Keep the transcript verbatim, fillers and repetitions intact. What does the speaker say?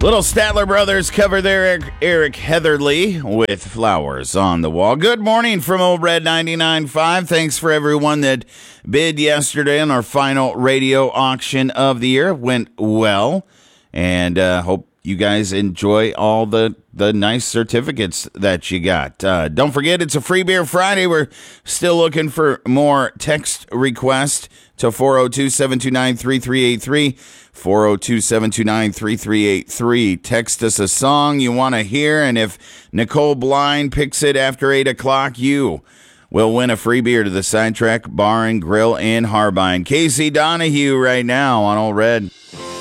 Little Statler Brothers cover there, Eric, Eric Heatherly with Flowers on the Wall. Good morning from Old Red ninety-nine point five. Thanks for everyone that bid yesterday on our final radio auction of the year. It went well, and uh, hope you guys enjoy all the, the nice certificates that you got. Uh, don't forget, it's a Free Beer Friday. We're still looking for more text requests to four oh two, seven two nine, three three eight three. four oh two, seven two nine, three three eight three. Text us a song you want to hear, and if Nicole Blind picks it after eight o'clock, you will win a free beer to the Sidetrack Bar and Grill in Harbine. Casey Donahue right now on Old Red.